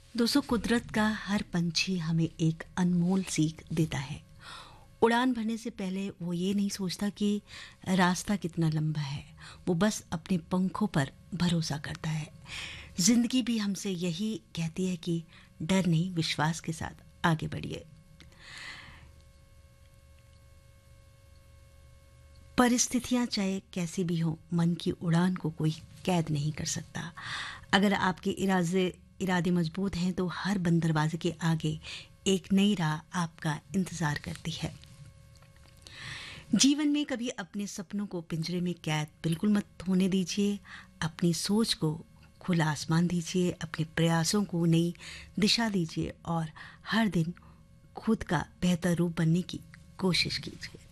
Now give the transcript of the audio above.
दोस्तों, कुदरत का हर पंछी हमें एक अनमोल सीख देता है। उड़ान भरने से पहले वो ये नहीं सोचता कि रास्ता कितना लंबा है। वो बस अपने पंखों पर भरोसा करता है। जिंदगी भी हमसे यही कहती है कि डर नहीं, विश्वास के साथ आगे बढ़िए। परिस्थितियां चाहे कैसी भी हो, मन की उड़ान को कोई कैद नहीं कर सकता। अगर आपके इरादे मजबूत हैं तो हर बंद दरवाजे के आगे एक नई राह आपका इंतजार करती है। जीवन में कभी अपने सपनों को पिंजरे में कैद बिल्कुल मत होने दीजिए। अपनी सोच को खुला आसमान दीजिए, अपने प्रयासों को नई दिशा दीजिए और हर दिन खुद का बेहतर रूप बनने की कोशिश कीजिए।